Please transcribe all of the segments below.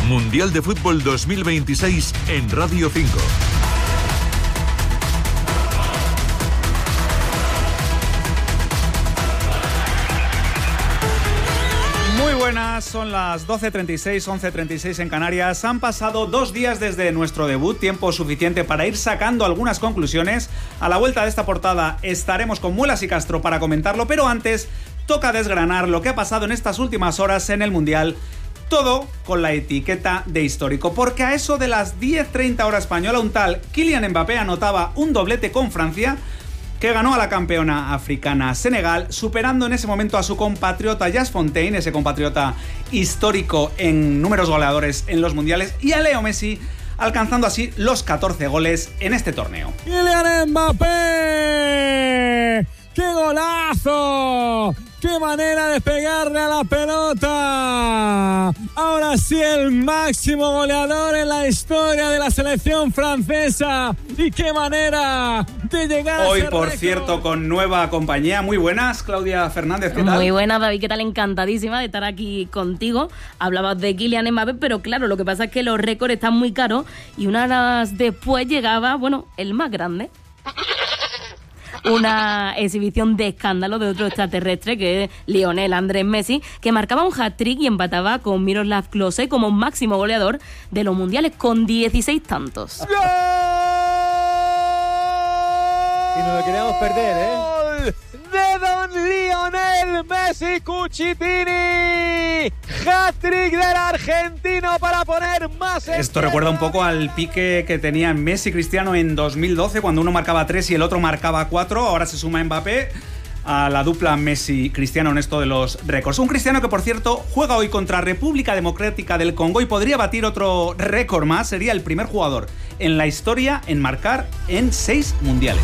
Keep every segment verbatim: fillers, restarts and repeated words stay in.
Mundial de Fútbol dos mil veintiséis en Radio cinco. Muy buenas, son las doce treinta y seis, once treinta y seis en Canarias. Han pasado dos días desde nuestro debut, tiempo suficiente para ir sacando algunas conclusiones. A la vuelta de esta portada estaremos con Muelas y Castro para comentarlo, pero antes toca desgranar lo que ha pasado en estas últimas horas en el Mundial. Todo con la etiqueta de histórico, porque a eso de las diez treinta hora española, un tal Kylian Mbappé anotaba un doblete con Francia, que ganó a la campeona africana Senegal, superando en ese momento a su compatriota Jas Fontaine, ese compatriota histórico en números goleadores en los mundiales, y a Leo Messi, alcanzando así los catorce goles en este torneo. ¡Kylian Mbappé! ¡Qué golazo! ¡Qué manera de pegarle a la pelota! Ahora sí, el máximo goleador en la historia de la selección francesa. ¡Y qué manera de llegar a Hoy, ese por récord! Cierto, con nueva compañía. Muy buenas, Claudia Fernández, ¿qué tal? Muy buenas, David, ¿qué tal? Encantadísima de estar aquí contigo. Hablabas de Kylian Mbappé, pero claro, lo que pasa es que los récords están muy caros y unas horas después llegaba, bueno, el más grande. Una exhibición de escándalo de otro extraterrestre, que es Lionel Andrés Messi, que marcaba un hat-trick y empataba con Miroslav Klose como máximo goleador de los mundiales con dieciséis tantos. ¡Gol! Y no lo queríamos perder, ¿eh? De don Lionel Messi Cucitini. Hat-trick del argentino para poner más. Esto recuerda un poco al pique que tenían Messi y Cristiano en dos mil doce, cuando uno marcaba tres y el otro marcaba cuatro. Ahora se suma Mbappé a la dupla Messi-Cristiano en esto de los récords. Un Cristiano que, por cierto, juega hoy contra República Democrática del Congo y podría batir otro récord más. Sería el primer jugador en la historia en marcar en seis mundiales.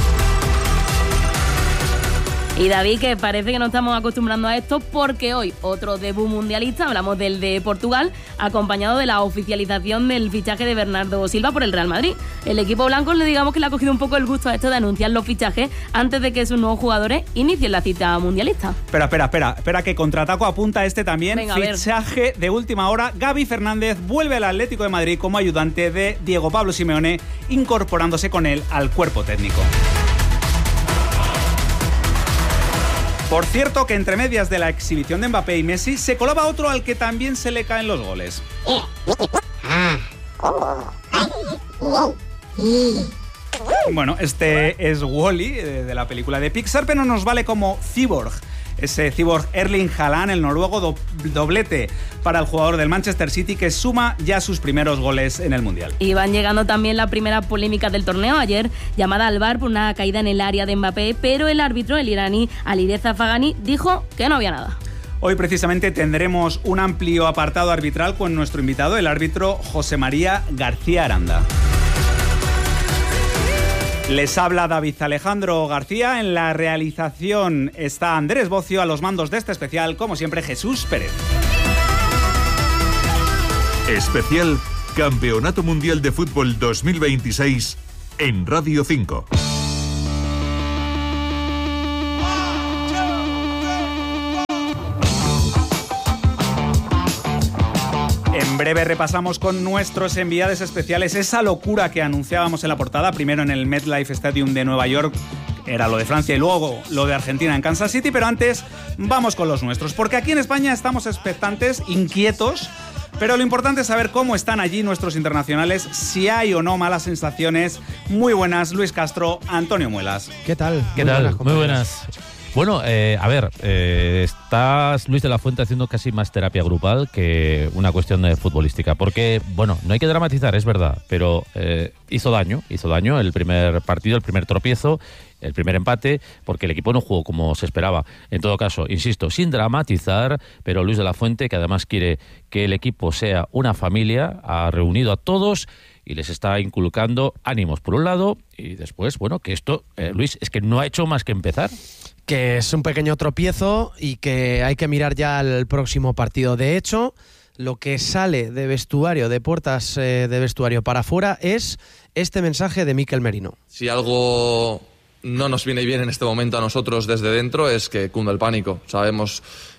Y David, que parece que no estamos acostumbrando a esto, porque hoy otro debut mundialista, hablamos del de Portugal, acompañado de la oficialización del fichaje de Bernardo Silva por el Real Madrid. El equipo blanco, le digamos que le ha cogido un poco el gusto a esto de anunciar los fichajes antes de que sus nuevos jugadores inicien la cita mundialista. Espera, espera, espera, espera que contraataco apunta este también. Venga, fichaje de última hora. Gaby Fernández vuelve al Atlético de Madrid como ayudante de Diego Pablo Simeone, incorporándose con él al cuerpo técnico. Por cierto, que entre medias de la exhibición de Mbappé y Messi se colaba otro al que también se le caen los goles. Bueno, este es Wall-E de la película de Pixar, pero nos vale como Cyborg. Ese Cyborg Erling Haaland, el noruego, do- doblete para el jugador del Manchester City, que suma ya sus primeros goles en el Mundial. Y van llegando también las primeras polémicas del torneo. Ayer, llamada al V A R por una caída en el área de Mbappé, pero el árbitro, el iraní Alireza Fagani, dijo que no había nada. Hoy precisamente tendremos un amplio apartado arbitral con nuestro invitado, el árbitro José María García Aranda. Les habla David Alejandro García. En la realización está Andrés Bocio, a los mandos de este especial, como siempre, Jesús Pérez. Especial Campeonato Mundial de Fútbol dos mil veintiséis en Radio cinco. En breve repasamos con nuestros enviados especiales esa locura que anunciábamos en la portada, primero en el MetLife Stadium de Nueva York, era lo de Francia, y luego lo de Argentina en Kansas City, pero antes vamos con los nuestros, porque aquí en España estamos expectantes, inquietos, pero lo importante es saber cómo están allí nuestros internacionales, si hay o no malas sensaciones. Muy buenas, Luis Castro, Antonio Muelas. ¿Qué tal? ¿Qué Muy tal? buenas, Muy buenas. Bueno, eh, a ver, eh, estás, Luis de la Fuente, haciendo casi más terapia grupal que una cuestión de futbolística. Porque, bueno, no hay que dramatizar, es verdad, pero eh, hizo daño, hizo daño el primer partido, el primer tropiezo, el primer empate, porque el equipo no jugó como se esperaba. En todo caso, insisto, sin dramatizar, pero Luis de la Fuente, que además quiere que el equipo sea una familia, ha reunido a todos y les está inculcando ánimos por un lado, y después, bueno, que esto, eh, Luis, es que no ha hecho más que empezar. Que es un pequeño tropiezo y que hay que mirar ya al próximo partido. De hecho, lo que sale de vestuario, de puertas eh, de vestuario para afuera, es este mensaje de Mikel Merino. Si algo no nos viene bien en este momento a nosotros desde dentro es que cunde el pánico. Sabemos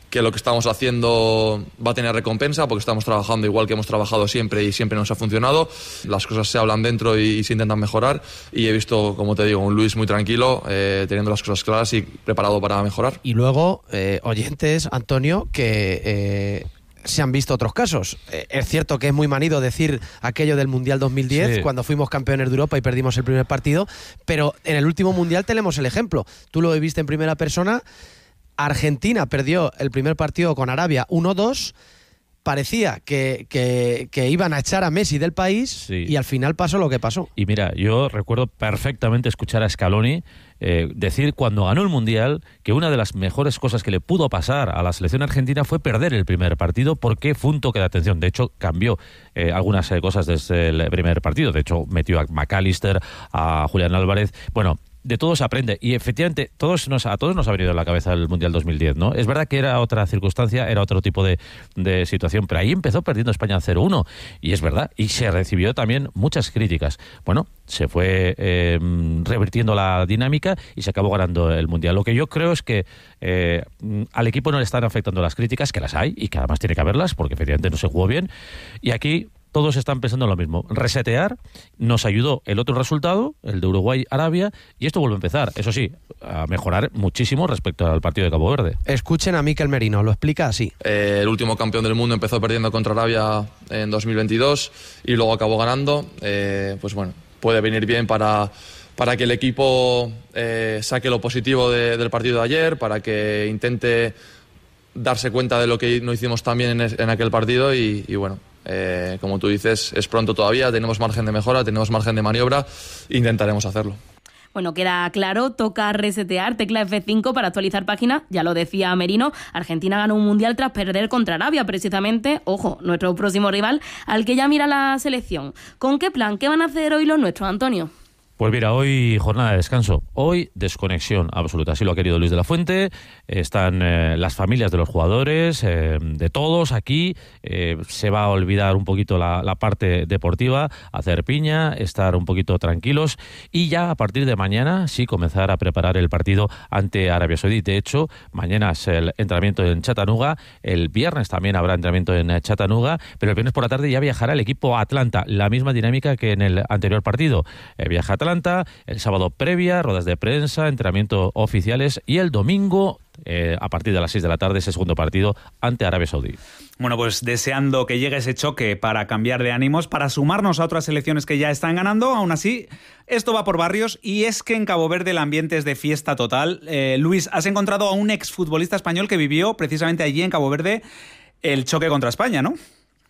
que lo que estamos haciendo va a tener recompensa porque estamos trabajando igual que hemos trabajado siempre y siempre nos ha funcionado. Las cosas se hablan dentro y, y se intentan mejorar, y he visto, como te digo, un Luis muy tranquilo, eh, teniendo las cosas claras y preparado para mejorar. Y luego, eh, oyentes, Antonio, que... Eh... se han visto otros casos. Eh, es cierto que es muy manido decir aquello del Mundial dos mil diez, sí, cuando fuimos campeones de Europa y perdimos el primer partido, pero en el último Mundial tenemos el ejemplo. Tú lo viste en primera persona. Argentina perdió el primer partido con Arabia uno dos. Parecía que, que, que iban a echar a Messi del país, sí, y al final pasó lo que pasó. Y mira, yo recuerdo perfectamente escuchar a Scaloni eh, decir cuando ganó el Mundial que una de las mejores cosas que le pudo pasar a la selección argentina fue perder el primer partido, porque fue un toque de atención. De hecho, cambió eh, algunas eh, cosas desde el primer partido. De hecho, metió a McAllister, a Julián Álvarez. Bueno, de todo se aprende, y efectivamente todos nos, a todos nos ha venido en la cabeza el Mundial dos mil diez, ¿no? Es verdad que era otra circunstancia, era otro tipo de, de situación, pero ahí empezó perdiendo España cero uno, y es verdad, y se recibió también muchas críticas. Bueno, se fue eh, revirtiendo la dinámica y se acabó ganando el Mundial. Lo que yo creo es que eh, al equipo no le están afectando las críticas, que las hay, y que además tiene que haberlas, porque efectivamente no se jugó bien, y aquí todos están pensando en lo mismo. Resetear, nos ayudó el otro resultado, el de Uruguay-Arabia, y esto vuelve a empezar, eso sí, a mejorar muchísimo respecto al partido de Cabo Verde. Escuchen a Mikel Merino, lo explica así. Eh, el último campeón del mundo empezó perdiendo contra Arabia en dos mil veintidós y luego acabó ganando. Eh, pues bueno, puede venir bien para... para que el equipo eh, saque lo positivo de, del partido de ayer, para que intente darse cuenta de lo que no hicimos también en, en aquel partido y, y bueno, eh, como tú dices, es pronto todavía, tenemos margen de mejora, tenemos margen de maniobra, intentaremos hacerlo. Bueno, queda claro, toca resetear, tecla F cinco para actualizar página, ya lo decía Merino, Argentina ganó un Mundial tras perder contra Arabia, precisamente, ojo, nuestro próximo rival, al que ya mira la selección. ¿Con qué plan? ¿Qué van a hacer hoy los nuestros, Antonio? Pues mira, hoy jornada de descanso, hoy desconexión absoluta, así lo ha querido Luis de la Fuente. Están eh, las familias de los jugadores, eh, de todos aquí, eh, se va a olvidar un poquito la, la parte deportiva, hacer piña, estar un poquito tranquilos y ya a partir de mañana sí comenzar a preparar el partido ante Arabia Saudí. De hecho, mañana es el entrenamiento en Chattanooga, el viernes también habrá entrenamiento en Chattanooga, pero el viernes por la tarde ya viajará el equipo a Atlanta, la misma dinámica que en el anterior partido. Eh, viaja a Atlanta, el sábado previa, ruedas de prensa, entrenamiento oficiales y el domingo eh, a partir de las seis de la tarde ese segundo partido ante Arabia Saudí. Bueno, pues deseando que llegue ese choque para cambiar de ánimos, para sumarnos a otras selecciones que ya están ganando. Aún así, esto va por barrios y es que en Cabo Verde el ambiente es de fiesta total. Eh, Luis, has encontrado a un exfutbolista español que vivió precisamente allí en Cabo Verde el choque contra España, ¿no?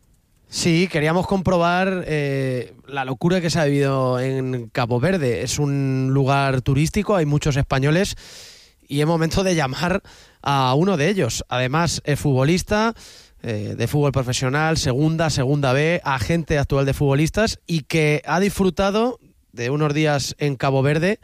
Sí, queríamos comprobar eh, la locura que se ha vivido en Cabo Verde. Es un lugar turístico, hay muchos españoles y es momento de llamar a uno de ellos. Además, es futbolista eh, de fútbol profesional, segunda, segunda B, agente actual de futbolistas y que ha disfrutado de unos días en Cabo Verde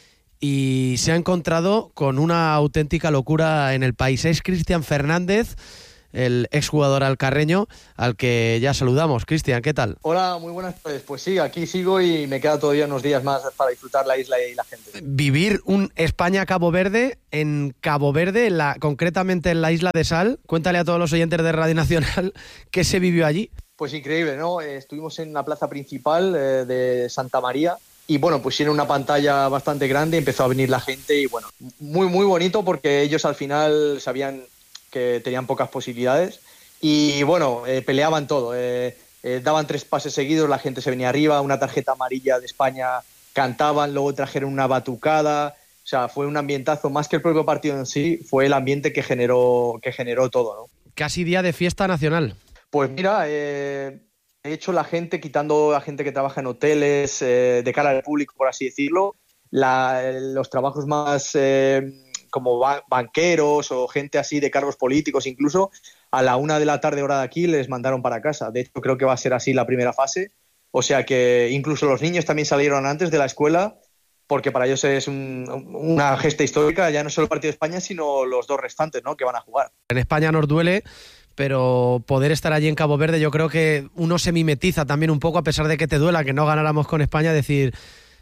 y se ha encontrado con una auténtica locura en el país. Es Cristian Fernández, el exjugador alcarreño, al que ya saludamos. Cristian, ¿qué tal? Hola, muy buenas tardes. Pues sí, aquí sigo y me queda todavía unos días más para disfrutar la isla y la gente. Vivir un España-Cabo Verde en Cabo Verde, en la, concretamente en la isla de Sal. Cuéntale a todos los oyentes de Radio Nacional qué se vivió allí. Pues increíble, ¿no? Eh, estuvimos en la plaza principal eh, de Santa María. Y bueno, pues tiene una pantalla bastante grande, empezó a venir la gente y bueno, muy muy bonito porque ellos al final sabían que tenían pocas posibilidades y bueno, eh, peleaban todo, eh, eh, daban tres pases seguidos, la gente se venía arriba, una tarjeta amarilla de España, cantaban, luego trajeron una batucada, o sea, fue un ambientazo, más que el propio partido en sí, fue el ambiente que generó, que generó todo, ¿no? Casi día de fiesta nacional. Pues mira, eh, de hecho la gente, quitando a gente que trabaja en hoteles, eh, de cara al público, por así decirlo, la, los trabajos más... Eh, como ba- banqueros o gente así de cargos políticos, incluso a la una de la tarde hora de aquí les mandaron para casa. De hecho, creo que va a ser así la primera fase. O sea que incluso los niños también salieron antes de la escuela porque para ellos es un, una gesta histórica, ya no solo el partido de España, sino los dos restantes, ¿no?, que van a jugar. En España nos duele, pero poder estar allí en Cabo Verde, yo creo que uno se mimetiza también un poco, a pesar de que te duela que no ganáramos con España, decir...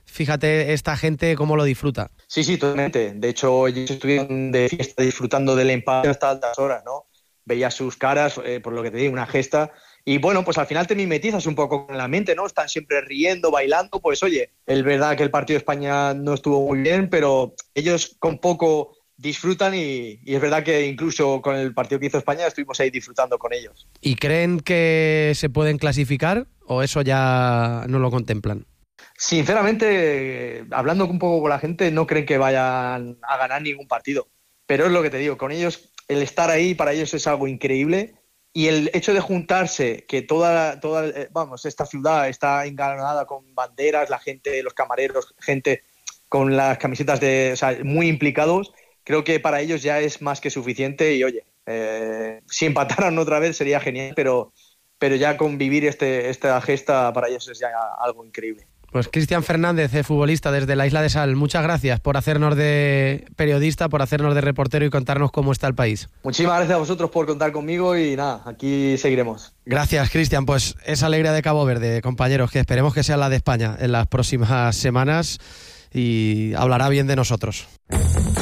fíjate esta gente cómo lo disfruta. Sí, sí, totalmente. De hecho, ellos estuvieron de fiesta disfrutando del empate hasta altas horas, ¿no? Veías sus caras, eh, por lo que te digo, una gesta. Y bueno, pues al final te mimetizas un poco con la mente, ¿no? Están siempre riendo, bailando. Pues oye, es verdad que el partido de España no estuvo muy bien, pero ellos con poco disfrutan y, y es verdad que incluso con el partido que hizo España estuvimos ahí disfrutando con ellos. ¿Y creen que se pueden clasificar o eso ya no lo contemplan? Sinceramente, hablando un poco con la gente, no creen que vayan a ganar ningún partido. Pero es lo que te digo, con ellos, el estar ahí para ellos es algo increíble. Y el hecho de juntarse, que toda, toda vamos, esta ciudad está engalanada con banderas, la gente, los camareros, gente con las camisetas de, o sea, muy implicados, creo que para ellos ya es más que suficiente. Y oye, eh, si empataran otra vez sería genial, pero, pero ya convivir este, esta gesta para ellos es ya algo increíble. Pues Cristian Fernández, eh, futbolista desde la Isla de Sal, muchas gracias por hacernos de periodista, por hacernos de reportero y contarnos cómo está el país. Muchísimas gracias a vosotros por contar conmigo y nada, aquí seguiremos. Gracias, Cristian. Pues esa alegría de Cabo Verde, compañeros, que esperemos que sea la de España en las próximas semanas y hablará bien de nosotros.